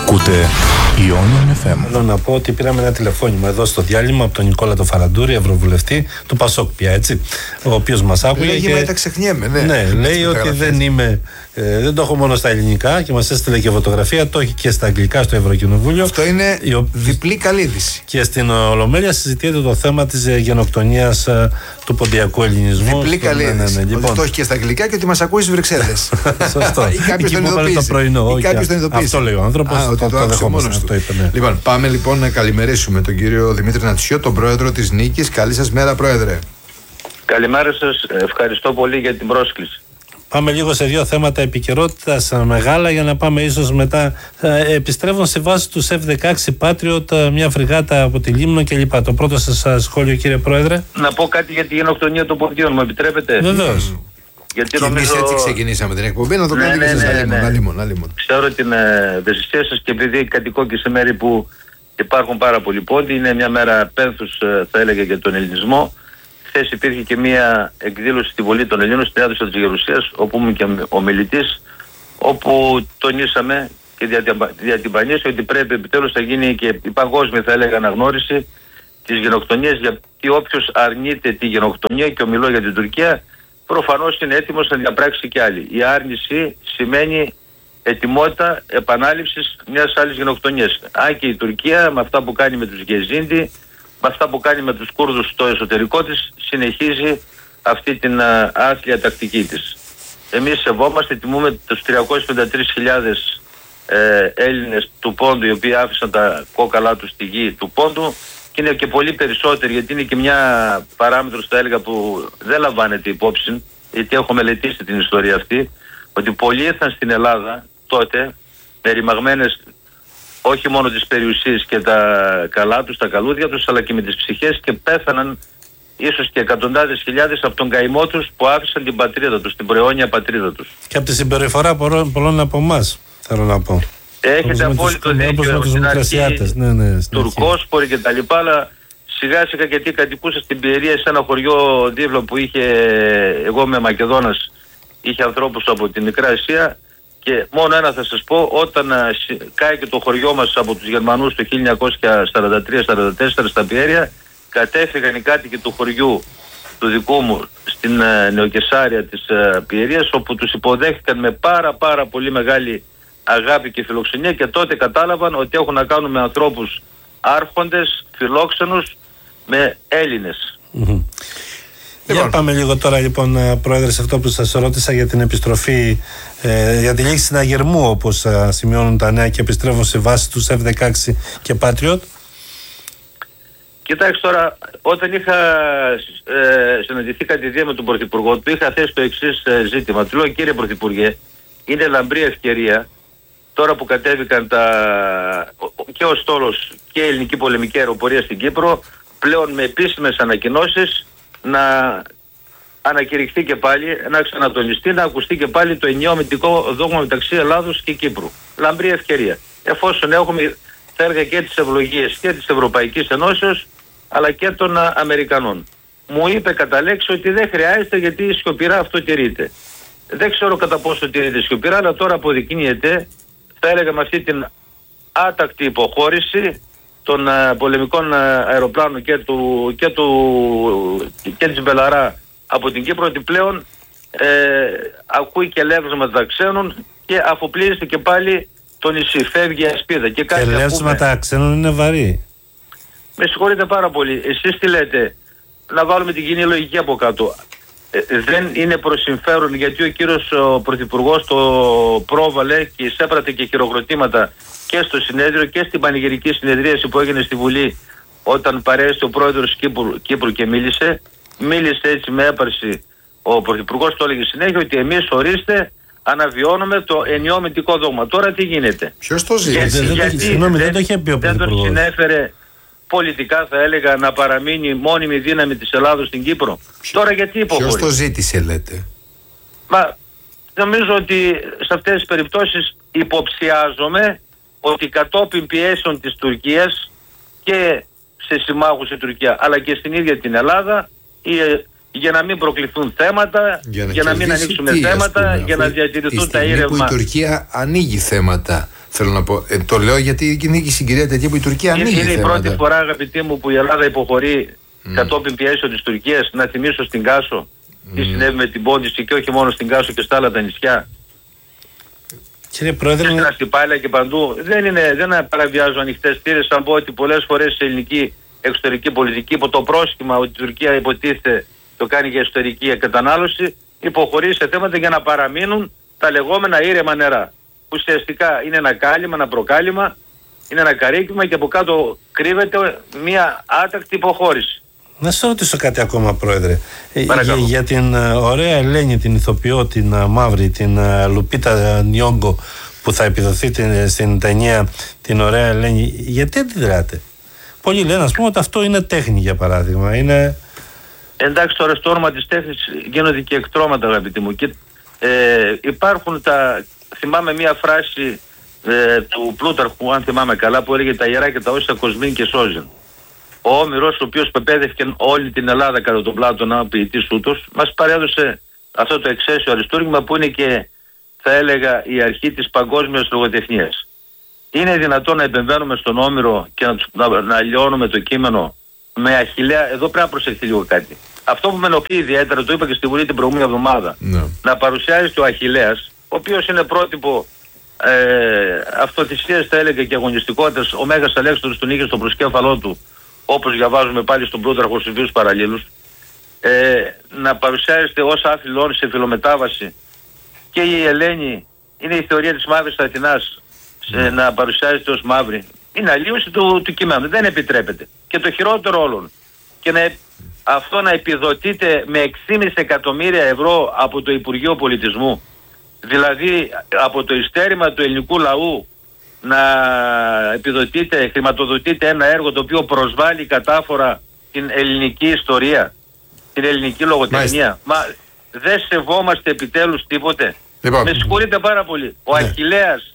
Ακούτε Ionian FM. Θέλω να πω ότι πήραμε ένα τηλεφώνημα εδώ στο διάλειμμα από τον Νικόλα το Φαραντούρη, ευρωβουλευτή του Πασόκ πια, έτσι, ο οποίος μας άκουγε. Λέγει, τα ξεχνιέμαι, ναι, λέει ότι δεν το έχω μόνο στα ελληνικά και μας έστειλε και φωτογραφία, το έχει και στα αγγλικά στο Ευρωκοινοβούλιο. Αυτό είναι διπλή καλή είδηση. Και στην Ολομέλεια συζητιέται το θέμα της γενοκτονίας του ποντιακού ελληνισμού. Διπλή καλή είδηση. Λοιπόν, το έχει και στα αγγλικά και ότι μας ακούει στις Βρυξέλλες. Σωστό. Ή κάποιος τον ειδοποίησε. Αυτό λέει ο άνθρωπος. Λοιπόν, πάμε λοιπόν να καλημερίσουμε τον κύριο Δημήτρη Νατσιό, τον πρόεδρο της Νίκης. Καλή σας μέρα, πρόεδρε. Καλημέρα σας, ευχαριστώ πολύ για την πρόσκληση. Πάμε λίγο σε δύο θέματα επικαιρότητας μεγάλα για να πάμε ίσως μετά. Επιστρέφουν σε βάση του F-16 Patriot μια φρεγάτα από τη Λίμνο κλπ. Το πρώτο σας σχόλιο, κύριε Πρόεδρε. Να πω κάτι για τη γενοκτονία των ποντίων, μου επιτρέπετε? Βεβαίως. Γιατί νομίζω... εμείς έτσι ξεκινήσαμε την εκπομπή, να το κάνετε και εσείς αλίμον. Ξέρω την ευαισθησία σας και επειδή κατοικώ και σε μέρη που υπάρχουν πάρα πολλοί πόντοι, είναι μια μέρα πένθους, θα έλεγα, για τον ελληνισμό. Χθες υπήρχε και μια εκδήλωση στη Βολή των Ελλήνων, στην αίθουσα της Γερουσίας, όπου ήμουν και ομιλητής, όπου τονίσαμε και διατυμπανίσαμε ότι πρέπει επιτέλους να γίνει και η παγκόσμια, θα έλεγα, αναγνώριση της γενοκτονίας, γιατί όποιος αρνείται τη γενοκτονία, και ομιλώ για την Τουρκία, προφανώς είναι έτοιμος να διαπράξει και άλλη. Η άρνηση σημαίνει ετοιμότητα επανάληψης μιας άλλης γενοκτονίας. Αν και η Τουρκία με αυτά που κάνει με τους Γεζίντι, με αυτά που κάνει με τους Κούρδους στο εσωτερικό της, συνεχίζει αυτή την άθλια τακτική της. Εμείς σεβόμαστε, τιμούμε τους 353.000 Έλληνες του Πόντου, οι οποίοι άφησαν τα κόκαλά τους στη γη του Πόντου, και είναι και πολύ περισσότεροι, γιατί είναι και μια παράμετρος, θα έλεγα, που δεν λαμβάνεται υπόψη, γιατί έχω μελετήσει την ιστορία αυτή, ότι πολλοί ήρθαν στην Ελλάδα τότε με ρημαγμένες όχι μόνο τις περιουσίες και τα καλά τους, τα καλούδια τους, αλλά και με τις ψυχές, και πέθαναν ίσως και εκατοντάδες χιλιάδες από τον καημό τους που άφησαν την πατρίδα τους, την προαιώνια πατρίδα τους. Και από τη συμπεριφορά πολλών από εμάς, θέλω να πω. Έχετε απόλυτο δίκιο, στην αρχή τουρκόσποροι και τα λοιπά, αλλά σιγά σιγά, γιατί κατοικούσα στην Πιερία, σε ένα χωριό δίπλα που είχε, εγώ είμαι Μακεδόνας, είχε ανθρώπους από την Μικρά Ασία, και μόνο ένα θα σας πω: όταν κάηκε το χωριό μας από τους Γερμανούς το 1943-1944 στα Πιέρια, κατέφυγαν οι κάτοικοι του χωριού του δικού μου στην Νεοκεσάρια της Πιερίας, όπου τους υποδέχτηκαν με πάρα πολύ μεγάλη αγάπη και φιλοξενία, και τότε κατάλαβαν ότι έχουν να κάνουν με ανθρώπους άρχοντες, φιλόξενους, με Έλληνες. Για πάμε λίγο τώρα, λοιπόν, Πρόεδρε, σε αυτό που σας ρώτησα για την επιστροφή, για τη λήξη συναγερμού, όπως σημειώνουν τα νέα, και επιστρέφουν σε βάση τους F-16 και Patriot. Κοιτάξτε τώρα, όταν είχα συναντηθεί κατηδία με τον Πρωθυπουργό, του είχα θέσει το εξής ζήτημα. Του λέω: κύριε Πρωθυπουργέ, είναι λαμπρή ευκαιρία, τώρα που κατέβηκαν και ο στόλος και η ελληνική πολεμική αεροπορία στην Κύπρο, πλέον με επίσημες ανακοινώσεις, να ανακηρυχθεί και πάλι, να ξανατονιστεί, να ακουστεί και πάλι το ενιαίο αμυντικό δόγμα μεταξύ Ελλάδος και Κύπρου. Λαμπρή ευκαιρία. Εφόσον έχουμε, θα έλεγα, και τις ευλογίες και της Ευρωπαϊκής Ενώσεως, αλλά και των Αμερικανών. Μου είπε κατά λέξη ότι δεν χρειάζεται, γιατί σιωπηρά αυτό τηρείται. Δεν ξέρω κατά πόσο τηρείται σιωπηρά, αλλά τώρα αποδεικνύεται, θα έλεγα, με αυτή την άτακτη υποχώρηση των πολεμικών αεροπλάνων και της Μπελαρά από την Κύπρο, ότι πλέον ακούει και λεύσματα ξένων και αφοπλίζεται και πάλι το νησί, φεύγει η ασπίδα. Και λεύσματα ξένων είναι βαρύ. Με συγχωρείτε πάρα πολύ. Εσείς τι λέτε? Να βάλουμε την κοινή λογική από κάτω. Δεν είναι προς συμφέρον, γιατί ο κύριος Πρωθυπουργός το πρόβαλε και εισέπρατε και χειροκροτήματα και στο συνέδριο και στην πανηγυρική συνεδρίαση που έγινε στη Βουλή, όταν παρέστηκε ο πρόεδρος Κύπρου και μίλησε έτσι με έπαρση. Ο Πρωθυπουργός το έλεγε συνέχεια ότι εμείς, ορίστε, αναβιώνουμε το ενιαίο αμυντικό δόγμα. Τώρα τι γίνεται? Ποιος το ζήτησε? Γιατί δεν τον συνέφερε πολιτικά, θα έλεγα, να παραμείνει μόνιμη δύναμη της Ελλάδος στην Κύπρο? Τώρα γιατί υποχωρεί? Ποιος το ζήτησε, λέτε? Νομίζω ότι σε αυτές τις περιπτώσεις υποψιάζομαι ότι κατόπιν πιέσεων της Τουρκίας και σε συμμάχους η Τουρκία, αλλά και στην ίδια την Ελλάδα, για να μην προκληθούν θέματα, για να μην ανοίξουμε θέματα, για να διατηρηθούν τα ήρευμα. Η Τουρκία ανοίγει θέματα. Θέλω να πω. Το λέω γιατί είναι και η συγκυρία τέτοια που η Τουρκία ανοίγει. Είναι η πρώτη φορά, αγαπητοί μου, που η Ελλάδα υποχωρεί κατόπιν πιέσεων της Τουρκίας. Να θυμίσω στην Κάσο τι συνέβη με την πόντιση, και όχι μόνο στην Κάσο και στα άλλα τα νησιά. Κύριε Πρόεδρε, στην Αστυπάλαια και παντού. Δεν παραβιάζω ανοιχτές θύρες, αν πω ότι πολλές φορές σε ελληνική εξωτερική πολιτική, υπό το πρόσχημα ότι η Τουρκία υποτίθεται το κάνει για εσωτερική κατανάλωση, υποχωρεί σε θέματα για να παραμείνουν τα λεγόμενα ήρεμα νερά. Ουσιαστικά είναι ένα κάλυμα, ένα προκάλυμα, είναι ένα καρύκιμα και από κάτω κρύβεται μια άτακτη υποχώρηση. Να σας ρωτήσω κάτι ακόμα, Πρόεδρε. Για την ωραία Ελένη, την ηθοποιό, την μαύρη, την Λουπίτα Νιόγκο, που θα επιδοθεί στην ταινία την ωραία Ελένη, γιατί αντιδράτε? Πολλοί λένε, ας πούμε, ότι αυτό είναι τέχνη, για παράδειγμα. Εντάξει, τώρα στο όνομα της τέχνης γίνονται και εκτρώματα, αγαπητοί μου. Και, υπάρχουν θυμάμαι μια φράση του Πλούταρχου, αν θυμάμαι καλά, που έλεγε «Τα ιερά και τα όσα κοσμήν και σώζουν». Ο Όμηρος, ο οποίος πεπαίδευκε όλη την Ελλάδα κατά τον Πλάτωνα, ο ποιητής ούτως, μας παρέδωσε αυτό το εξαίσιο αριστούργημα που είναι και, θα έλεγα, η αρχή της παγκόσμιας λογοτεχνίας. Είναι δυνατόν να επεμβαίνουμε στον Όμηρο και να λιώνουμε το κείμενο με Αχιλλέα? Εδώ πρέπει να προσεχθεί λίγο κάτι. Αυτό που με ενοχλεί ιδιαίτερα, το είπα και στη Βουλή την προηγούμενη εβδομάδα, να παρουσιάζεται ο Αχιλλέας, ο οποίος είναι πρότυπο αυτοθυσίας, θα έλεγα, και αγωνιστικότητας. Ο Μέγας Αλέξανδρος τον είχε στο προσκέφαλό του, όπως διαβάζουμε πάλι στον Πλούταρχο στους βίους παραλλήλους, να παρουσιάζεται ως άφιλον σε φιλομετάβαση, και η Ελένη είναι η θεωρία της μαύρης Αθηνάς, να παρουσιάζεται ως μαύρη. Είναι αλλίωση του κειμένου, δεν επιτρέπεται. Και το χειρότερο όλων, και αυτό να επιδοτείται με 6,5 εκατομμύρια ευρώ από το Υπουργείο Πολιτισμού, δηλαδή από το ειστέρημα του ελληνικού λαού, να χρηματοδοτείται ένα έργο το οποίο προσβάλλει κατάφορα την ελληνική ιστορία, την ελληνική λογοτεχνία. Μα δεν σεβόμαστε επιτέλους τίποτε? Με συγχωρείτε πάρα πολύ. Ο Αχιλλέας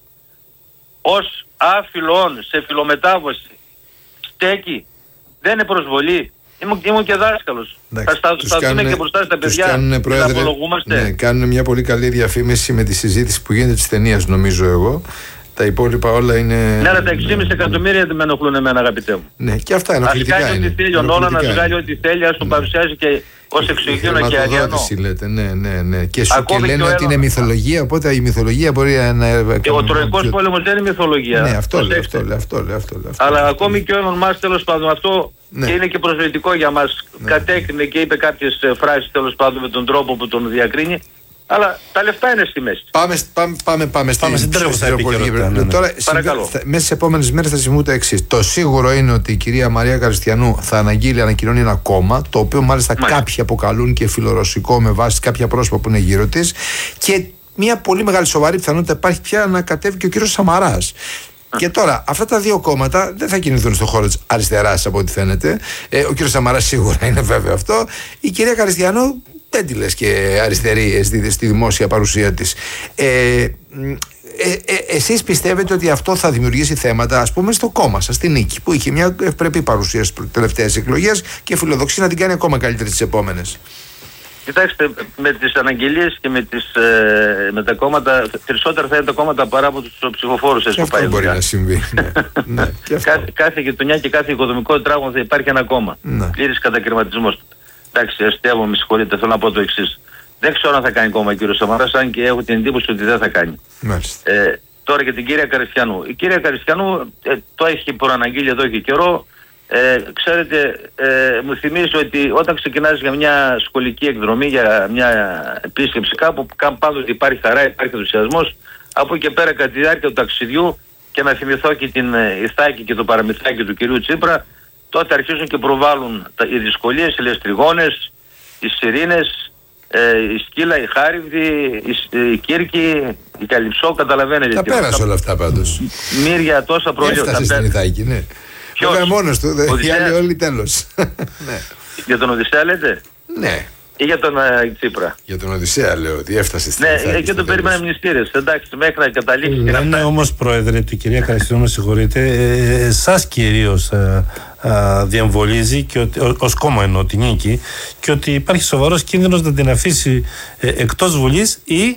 ως άφιλον σε φιλομετάβαση στέκει? Δεν είναι προσβολή? Ήμουν και δάσκαλος. Θα σταθούμε και μπροστά στα παιδιά να απολογούμαστε. Ναι, κάνουν μια πολύ καλή διαφήμιση με τη συζήτηση που γίνεται της ταινίας, νομίζω εγώ. Τα υπόλοιπα όλα είναι. Ναι, αλλά τα 6,5 εκατομμύρια δεν με ενοχλούν εμένα, αγαπητέ μου. Ναι, και αυτά ενοχλητικά είναι. Ας κάνει ό,τι θέλει ο Νόλαν, να βγάλει ό,τι θέλει, ας το παρουσιάζει και ως εξωγήινο και αριανό. Λέτε, ναι. Και σου και λένε ότι είναι μυθολογία, οπότε η μυθολογία μπορεί να. Και ο Τροϊκός πόλεμος δεν είναι μυθολογία. Ναι, αυτό λέει. Αλλά ακόμη και ο Έλλον μας, τέλος πάντων, αυτό είναι και προσβλητικό για μας. Κατέκρινε και είπε κάποιες φράσεις, τέλος πάντων, με τον τρόπο που τον διακρίνει. Αλλά τα λεφτά είναι στη μέση. Πάμε στην τρέχουσα επικαιρότητα. Τώρα, μέσα στις επόμενες μέρες θα συμβούν το εξής. Το σίγουρο είναι ότι η κυρία Μαρία Καριστιανού θα ανακοινώνει ένα κόμμα, το οποίο μάλιστα κάποιοι αποκαλούν και φιλορωσικό, με βάση κάποια πρόσωπα που είναι γύρω της, και μια πολύ μεγάλη σοβαρή πιθανότητα υπάρχει πια να κατέβει και ο κύριος Σαμαράς. Και τώρα, αυτά τα δύο κόμματα δεν θα κινηθούν στον χώρο της αριστεράς, από ό,τι φαίνεται. Ο κύριος Σαμαράς σίγουρα είναι βέβαιο αυτό. Η κυρία Καριστιανού δεν τη λες και αριστερή στη δημόσια παρουσία της. Εσείς πιστεύετε ότι αυτό θα δημιουργήσει θέματα, ας πούμε, στο κόμμα σας, στη Νίκη, που είχε μια ευπρεπή παρουσία στις τελευταίες εκλογές και φιλοδοξεί να την κάνει ακόμα καλύτερη στις επόμενες? Κοιτάξτε, με τις αναγγελίες και με τα κόμματα, περισσότερα θα είναι τα κόμματα παρά από τους ψηφοφόρους. Αυτό μπορεί να συμβεί. Ναι. Κάθε γειτονιά και κάθε οικοδομικό τετράγωνο θα υπάρχει ένα κόμμα. Πλήρης κατακαιρματισμός. Εντάξει, αστείευομαι, με συγχωρείτε, θέλω να πω το εξής. Δεν ξέρω αν θα κάνει κόμμα ο κύριος Σαμαράς, αν και έχω την εντύπωση ότι δεν θα κάνει. Τώρα για την κυρία Καριστιανού. Η κυρία Καριστιανού το έχει προαναγγείλει εδώ και καιρό. Ξέρετε, μου θυμίζει ότι όταν ξεκινάς για μια σχολική εκδρομή, για μια επίσκεψη κάπου, πάντοτε υπάρχει χαρά, υπάρχει ενθουσιασμός. Από εκεί και πέρα, κατά τη διάρκεια του ταξιδιού, και να θυμηθώ και την Ιθάκη και το παραμυθάκι του κυρίου Τσίπρα, τότε αρχίζουν και προβάλλουν οι δυσκολίες, οι λεστριγόνες, οι σιρήνες, η Σκύλα, η Χάριβδη, η Κύρκη, η Καλυψό, καταλαβαίνετε. Τα πέρασε όλα αυτά πάντως. Μύρια, τόσα προϊόντα. Έφτασε στην Ιθάκη, ναι. Βέβαια μόνος του, οι άλλοι όλοι τέλος. Για τον Οδυσσέα λέτε? Ναι. Ή για τον Τσίπρα? Για τον Οδυσσέα λέω ότι έφτασε στην Ιθάκη. Ναι, και το περίμενα μνηστήρες. Εντάξει, μέχρι να καταλήξει. Λένε όμως, Πρόεδρε, ότι η κυρία Καριστιανού, με συγχωρείτε, εσάς κυρίως διαμβολίζει, και ότι, ως κόμμα εννοώ, την Νίκη, και ότι υπάρχει σοβαρός κίνδυνος να την αφήσει εκτός Βουλής ή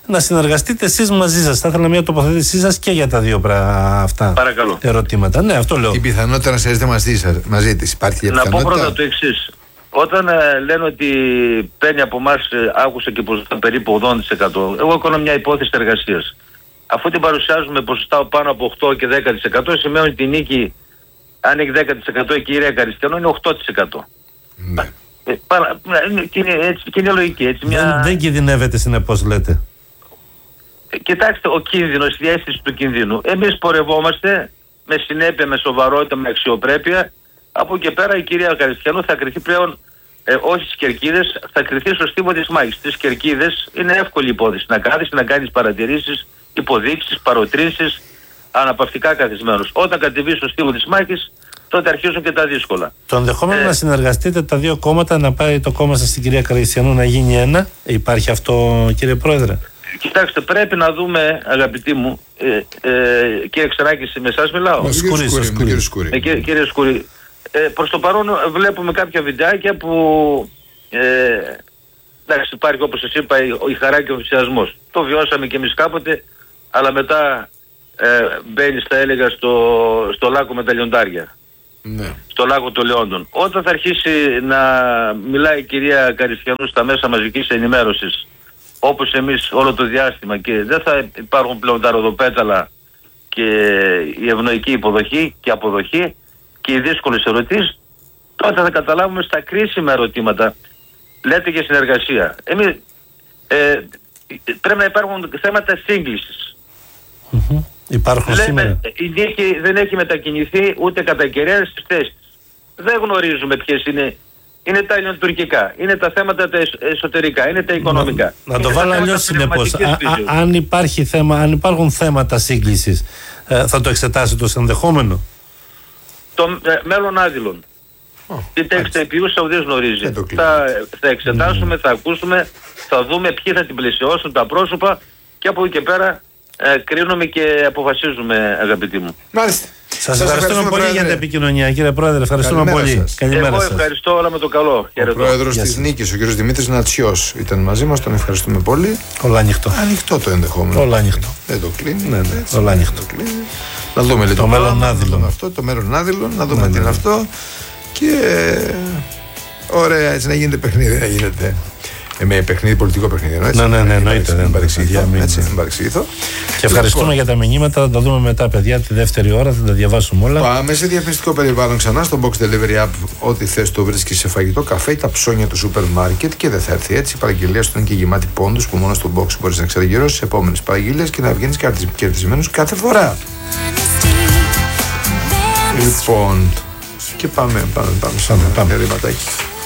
να συνεργαστείτε εσείς μαζί σας. Θα ήθελα μια τοποθέτησή σας και για τα δύο αυτά ερωτήματα. Ναι, αυτό λέω. Η πιθανότητα να συνεργαστείτε μαζί της, υπάρχει η πιθανότητα? Να πω πρώτα το εξής. Όταν λένε ότι παίρνει από εμάς, άκουσα και ποσοστά περίπου 80%, εγώ έκανα μια υπόθεση εργασίας. Αφού την παρουσιάζουμε ποσοστά πάνω από 8 και 10%, σημαίνει ότι η νίκη, αν έχει 10% η κυρία Καριστιανού, είναι 8%. Ναι. Και είναι λογική. Έτσι, δεν κινδυνεύετε συνεπώς, λέτε? Κοιτάξτε, ο κίνδυνος, η αίσθηση του κινδύνου. Εμείς πορευόμαστε με συνέπεια, με σοβαρότητα, με αξιοπρέπεια. Από εκεί πέρα η κυρία Καριστιανού θα κριθεί πλέον, όχι στις κερκίδες, θα κριθεί στο στίβο της μάχης. Στις κερκίδες είναι εύκολη υπόθεση να κάθεις, να κάνεις παρατηρήσεις, υποδείξεις, παροτρύνσεις, αναπαυτικά καθισμένος. Όταν κατεβείς στο στίβο της μάχης, τότε αρχίζουν και τα δύσκολα. Το ενδεχόμενο να συνεργαστείτε τα δύο κόμματα, να πάει το κόμμα σας στην κυρία Καριστιανού να γίνει ένα, υπάρχει αυτό, κύριε Πρόεδρε? Κοιτάξτε, πρέπει να δούμε, αγαπητοί μου, κύριε Ξενάκη, με εσάς μιλάω. Κύριε Σκουρή, προς το παρόν βλέπουμε κάποια βιντεάκια που εντάξει, υπάρχει, όπως σας είπα, η χαρά και ο ενθουσιασμός. Το βιώσαμε και εμείς κάποτε, αλλά μετά μπαίνεις, θα έλεγα, στο λάκκο με τα λιοντάρια. Ναι. Στο λάκκο των Λεόντων. Όταν θα αρχίσει να μιλάει η κυρία Καριστιανού στα μέσα μαζικής ενημέρωσης, όπως εμείς όλο το διάστημα, και δεν θα υπάρχουν πλέον τα ροδοπέταλα και η ευνοϊκή υποδοχή και αποδοχή και οι δύσκολες ερωτήσεις, τότε θα καταλάβουμε στα κρίσιμα ερωτήματα. Λέτε για συνεργασία. Εμείς πρέπει να υπάρχουν θέματα σύγκλησης. Υπάρχουν σήμερα. Η νίκη δεν έχει μετακινηθεί ούτε κατά κεραία στις θέσεις. Δεν γνωρίζουμε ποιες είναι. Είναι τα ελληνοτουρκικά, είναι τα θέματα τα εσωτερικά, είναι τα οικονομικά. Να το βάλω αλλιώς συνεπώς. Αν υπάρχουν θέματα σύγκλησης, θα το εξετάσετε ως ενδεχόμενο? Το μέλλον άδειλων. Τι τέξτα επιούσα ουδής γνωρίζει. Θα εξετάσουμε, θα ακούσουμε, θα δούμε ποιοι θα την πλαισιώσουν, τα πρόσωπα, και από εκεί και πέρα κρίνουμε και αποφασίζουμε, αγαπητοί μου. Μάλιστα. Σας ευχαριστούμε πολύ για την επικοινωνία, κύριε Πρόεδρε. Ευχαριστούμε πολύ. Καλημέρα σας. Εγώ ευχαριστώ, όλα με το καλό. Ο Πρόεδρος της Νίκης, ο κ. Δημήτρης Νατσιός, ήταν μαζί μας. Τον ευχαριστούμε πολύ. Όλα ανοιχτό. Ανοιχτό το ενδεχόμενο. Όλα ανοιχτό. Δεν το κλείνει. Ναι, όλα ανοιχτό. Να δούμε λίγο το μέλλον άδειλων. Το μέλλον άδειλων, να δούμε τι είναι αυτό. Και ωραία, έτσι να γίνεται παιχνίδι, να γίνεται. Με παιχνίδι, πολιτικό παιχνίδι. Ναι, εννοείται. Δεν παρεξηγηθώ. Και ευχαριστούμε για τα μηνύματα. Θα τα δούμε μετά, παιδιά, τη δεύτερη ώρα. Θα τα διαβάσουμε όλα. Πάμε σε διαφημιστικό περιβάλλον ξανά. Στο Box Delivery App, ό,τι θες το βρίσκεις σε φαγητό, καφέ, τα ψώνια του σούπερ μάρκετ, και δεν θα έρθει έτσι. Η παραγγελία σου είναι και γεμάτη πόντους που μόνο στο Box μπορείς να εξαργυρώσεις τις επόμενες παραγγελίες και να βγαίνεις κερδισμένος κάθε φορά. Λοιπόν, και πάμε σαν ένα ρηματάκι.